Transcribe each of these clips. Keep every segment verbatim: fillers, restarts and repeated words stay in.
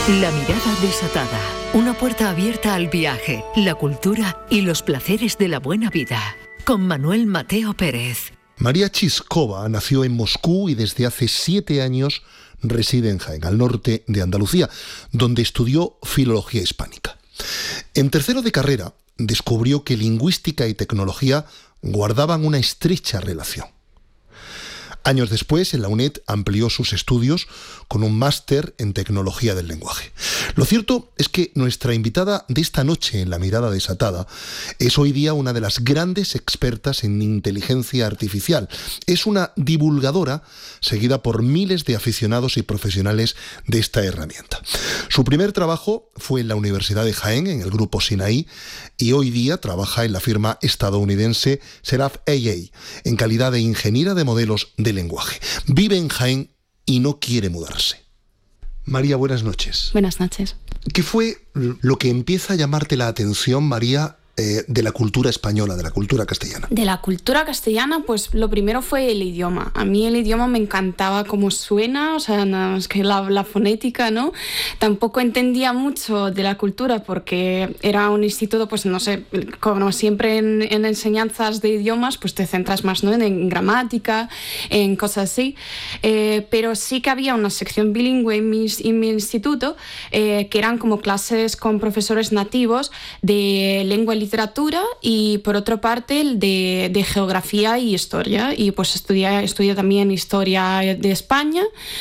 La mirada desatada. Una puerta abierta al viaje, la cultura y los placeres de la buena vida. Con Manuel Mateo Pérez. María Chiskova nació en Moscú y desde hace siete años reside en Jaén, al norte de Andalucía, donde estudió filología hispánica. En tercero de carrera descubrió que lingüística y tecnología guardaban una estrecha relación. Años después, en la UNED amplió sus estudios con un máster en tecnología del lenguaje. Lo cierto es que nuestra invitada de esta noche en La Mirada Desatada es hoy día una de las grandes expertas en inteligencia artificial. Es una divulgadora seguida por miles de aficionados y profesionales de esta herramienta. Su primer trabajo fue en la Universidad de Jaén, en el grupo Sinaí, y hoy día trabaja en la firma estadounidense Seraph A I, en calidad de ingeniera de modelos de lenguaje. Vive en Jaén y no quiere mudarse. María, buenas noches. Buenas noches. ¿Qué fue lo que empieza a llamarte la atención, María, eh, de la cultura española, de la cultura castellana? De la cultura castellana, pues lo primero fue el idioma. A mí el idioma me encantaba cómo suena, o sea, no, es que la, la fonética, ¿no? Tampoco entendía mucho de la cultura porque era un instituto, pues no sé, como siempre en, en enseñanzas de idiomas, pues te centras más, ¿no? en, en gramática, en cosas así. Eh, pero sí que había una sección bilingüe en mi, en mi instituto eh, que eran como clases con profesores nativos de lengua y literatura y por otra parte el de, de geografía y historia, y pues estudié, estudié también historia de España,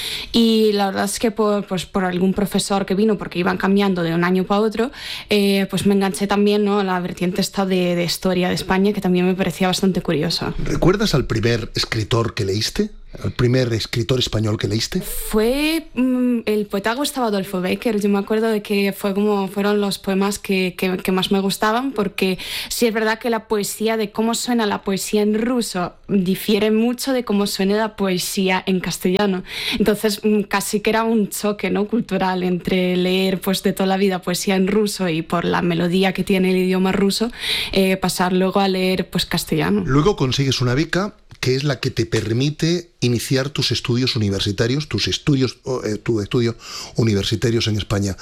y la verdad es que por, pues, por algún profesor que vino, porque iban cambiando de un año para otro, eh, pues me enganché también, ¿no?, a la vertiente esta de, de historia de España, que también me parecía bastante curiosa. ¿Recuerdas al primer escritor que leíste? ¿El primer escritor español que leíste? Fue mmm, el poeta Gustavo Adolfo Bécquer. Yo me acuerdo de que fue como fueron los poemas que, que, que más me gustaban, porque sí es verdad que la poesía, de cómo suena la poesía en ruso, difiere mucho de cómo suena la poesía en castellano. Entonces casi que era un choque, ¿no?, cultural entre leer pues de toda la vida poesía en ruso y por la melodía que tiene el idioma ruso, eh, pasar luego a leer pues castellano. Luego consigues una beca que es la que te permite iniciar tus estudios universitarios, tus estudios, eh, tus estudios universitarios en España.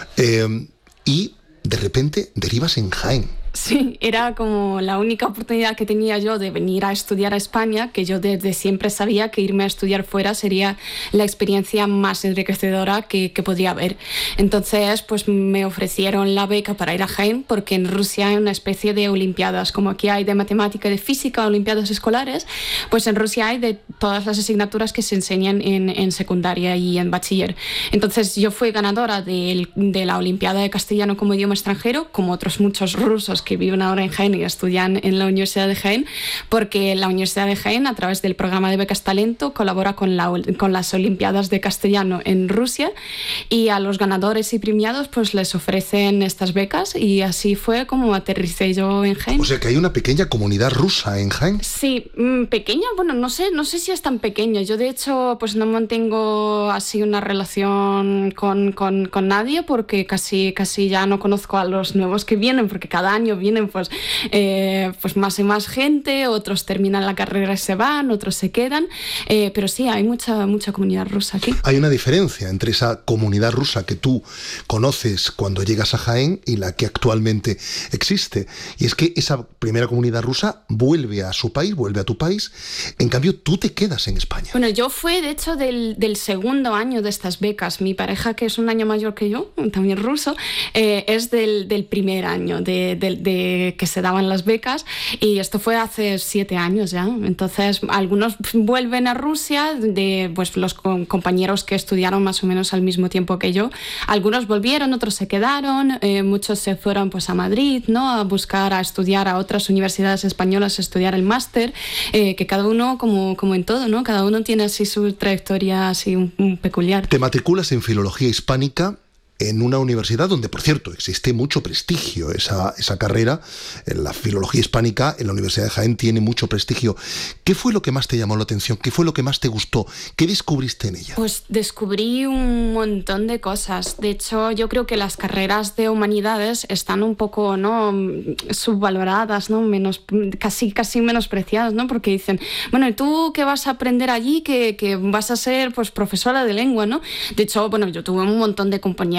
Eh, y de repente derivas en Jaén. Sí, era como la única oportunidad que tenía yo de venir a estudiar a España, que yo desde siempre sabía que irme a estudiar fuera sería la experiencia más enriquecedora que, que podría haber. Entonces, pues me ofrecieron la beca para ir a Jaén, porque en Rusia hay una especie de olimpiadas, como aquí hay de matemática y de física, olimpiadas escolares, pues en Rusia hay de todas las asignaturas que se enseñan en, en secundaria y en bachiller. Entonces yo fui ganadora de, de la Olimpiada de Castellano como idioma extranjero, como otros muchos rusos que viven ahora en Jaén y estudian en la Universidad de Jaén, porque la Universidad de Jaén, a través del programa de becas talento, colabora con, la, con las Olimpiadas de Castellano en Rusia, y a los ganadores y premiados pues les ofrecen estas becas, y así fue como aterricé yo en Jaén. O sea que hay una pequeña comunidad rusa en Jaén. Sí, pequeña, bueno, no sé, no sé si es tan pequeña. Yo de hecho pues no mantengo así una relación con, con, con nadie, porque casi, casi ya no conozco a los nuevos que vienen, porque cada año vienen pues, eh, pues más y más gente, otros terminan la carrera y se van, otros se quedan, eh, pero sí, hay mucha, mucha comunidad rusa aquí. Hay una diferencia entre esa comunidad rusa que tú conoces cuando llegas a Jaén y la que actualmente existe, y es que esa primera comunidad rusa vuelve a su país, vuelve a tu país, en cambio tú te quedas en España. Bueno, yo fui de hecho del, del segundo año de estas becas. Mi pareja, que es un año mayor que yo, también ruso, eh, es del, del primer año de, de, de que se daban las becas, y esto fue hace siete años ya. Entonces algunos vuelven a Rusia, de pues los compañeros que estudiaron más o menos al mismo tiempo que yo. Algunos volvieron, otros se quedaron, eh, muchos se fueron pues a Madrid, ¿no?, a buscar, a estudiar a otras universidades españolas, a estudiar el máster, eh, que cada uno, como, como en todo, ¿no?, cada uno tiene así su trayectoria así un, un peculiar. Te matriculas en filología hispánica en una universidad donde, por cierto, existe mucho prestigio esa, esa carrera. En la filología hispánica en la Universidad de Jaén tiene mucho prestigio. ¿Qué fue lo que más te llamó la atención? ¿Qué fue lo que más te gustó? ¿Qué descubriste en ella? Pues descubrí un montón de cosas. De hecho, yo creo que las carreras de humanidades están un poco, ¿no?, subvaloradas, ¿no?, menos, casi, casi menospreciadas, ¿no?, porque dicen, bueno, ¿y tú qué vas a aprender allí? Que, que vas a ser pues profesora de lengua, ¿no? De hecho, bueno, yo tuve un montón de compañeros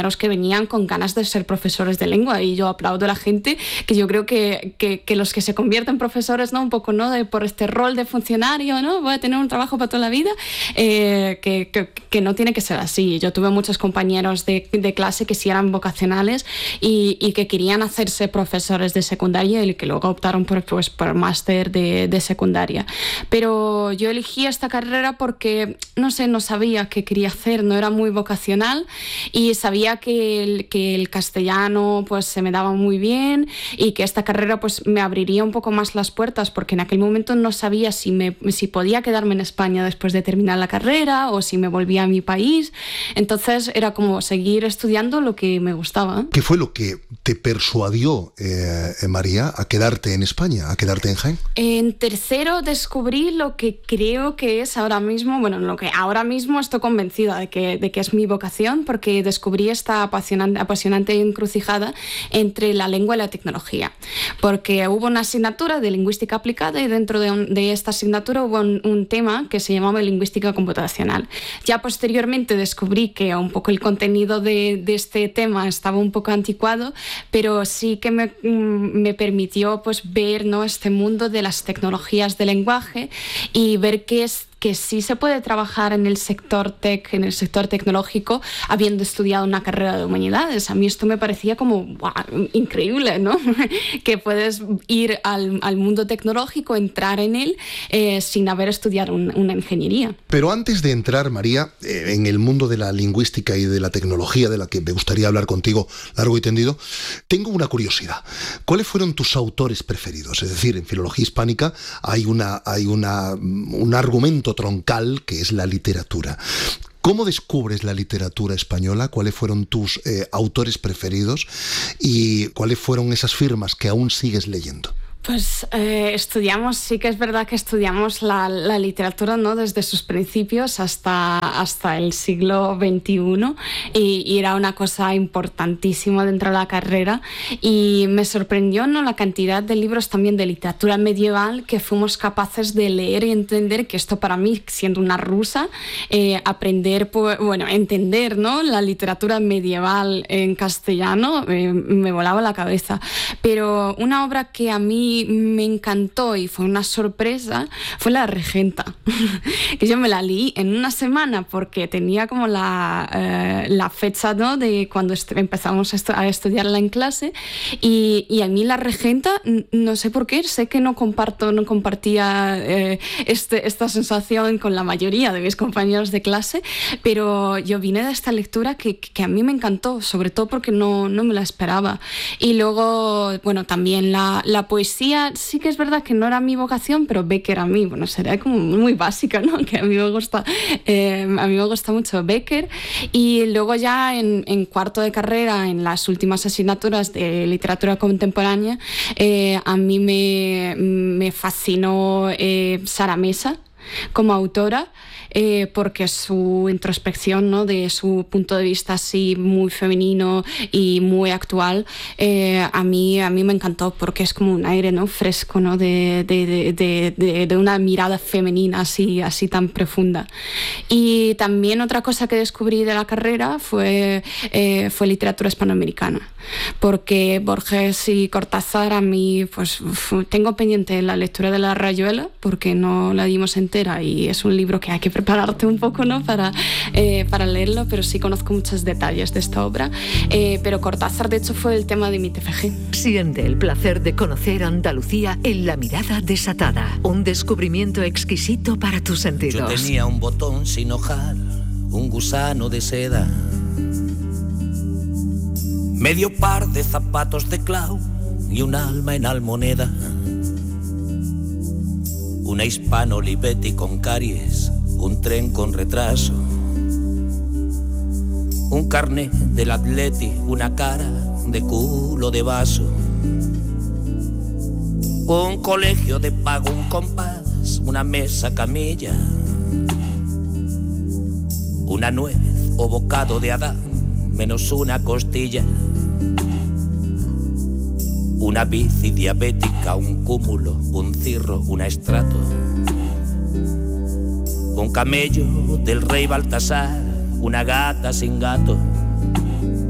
compañeros que venían con ganas de ser profesores de lengua, y yo aplaudo a la gente que yo creo que, que, que los que se convierten en profesores, ¿no? Un poco, ¿no? De, por este rol de funcionario, ¿no? Voy a tener un trabajo para toda la vida, eh, que, que, que no tiene que ser así. Yo tuve muchos compañeros de, de clase que sí eran vocacionales y, y que querían hacerse profesores de secundaria y que luego optaron por, pues, por máster de, de secundaria. Pero yo elegí esta carrera porque, no sé, no sabía qué quería hacer, no era muy vocacional y sabía que el, que el castellano pues se me daba muy bien y que esta carrera pues me abriría un poco más las puertas, porque en aquel momento no sabía si, me, si podía quedarme en España después de terminar la carrera o si me volvía a mi país. Entonces era como seguir estudiando lo que me gustaba. ¿Qué fue lo que te persuadió, eh, María, a quedarte en España, a quedarte en Jaén? En tercero descubrí lo que creo que es ahora mismo, bueno, lo que ahora mismo estoy convencida de que, de que es mi vocación, porque descubrí esta apasionante, apasionante encrucijada entre la lengua y la tecnología. Porque hubo una asignatura de lingüística aplicada y dentro de, un, de esta asignatura hubo un, un tema que se llamaba lingüística computacional. Ya posteriormente descubrí que un poco el contenido de, de este tema estaba un poco anticuado, pero sí que me, me permitió pues, ver, ¿no? este mundo de las tecnologías del lenguaje y ver que es que sí se puede trabajar en el sector tech, en el sector tecnológico, habiendo estudiado una carrera de humanidades. A mí esto me parecía como wow, increíble, ¿no? Que puedes ir al, al mundo tecnológico, entrar en él eh, sin haber estudiado un, una ingeniería. Pero antes de entrar, María, eh, en el mundo de la lingüística y de la tecnología, de la que me gustaría hablar contigo largo y tendido, tengo una curiosidad. ¿Cuáles fueron tus autores preferidos? Es decir, en filología hispánica hay, una, hay una, un argumento troncal que es la literatura. ¿Cómo descubres la literatura española? ¿Cuáles fueron tus eh, autores preferidos? ¿Y cuáles fueron esas firmas que aún sigues leyendo? Pues eh, estudiamos, sí que es verdad que estudiamos la, la literatura, ¿no? Desde sus principios hasta, hasta el siglo veintiuno y, y era una cosa importantísima dentro de la carrera y me sorprendió, ¿no? La cantidad de libros también de literatura medieval que fuimos capaces de leer y entender, que esto para mí, siendo una rusa, eh, aprender, pues, bueno, entender, ¿no? La literatura medieval en castellano eh, me volaba la cabeza. Pero una obra que a mí me encantó y fue una sorpresa fue La Regenta, que yo me la leí en una semana porque tenía como la, eh, la fecha, ¿no? De cuando empezamos a, estu a estudiarla en clase y, y a mí La Regenta, no sé por qué, sé que no comparto, no compartía eh, este, esta sensación con la mayoría de mis compañeros de clase, pero yo vine de esta lectura que, que a mí me encantó, sobre todo porque no, no me la esperaba. Y luego, bueno, también la, la poesía, sí que es verdad que no era mi vocación, pero Becker a mí, bueno, sería como muy básica, ¿no? Que a mí me gusta, eh, a mí me gusta mucho Becker. Y luego ya en, en cuarto de carrera, en las últimas asignaturas de literatura contemporánea, eh, a mí me, me fascinó eh, Sara Mesa como autora. Eh, porque su introspección, ¿no? De su punto de vista así muy femenino y muy actual, eh, a, mí, a mí me encantó porque es como un aire, ¿no? Fresco, ¿no? De, de, de, de, de, de una mirada femenina así, así tan profunda. Y también otra cosa que descubrí de la carrera fue, eh, fue literatura hispanoamericana, porque Borges y Cortázar a mí, pues tengo pendiente la lectura de La Rayuela porque no la dimos entera y es un libro que hay que prepararte un poco, ¿no? para, eh, para leerlo, pero sí conozco muchos detalles de esta obra. Eh, pero Cortázar, de hecho, fue el tema de mi T F G. Siente el placer de conocer Andalucía en La Mirada Desatada. Un descubrimiento exquisito para tus sentidos. Yo tenía un botón sin hojar, un gusano de seda, medio par de zapatos de clau y un alma en almoneda. Una hispano Olivetti con caries, un tren con retraso, un carnet del Atleti, una cara de culo de vaso, un colegio de pago, un compás, una mesa camilla, una nuez o bocado de Adán, menos una costilla, una bici diabética, un cúmulo, un cirro, una estrato, un camello del rey Baltasar, una gata sin gato,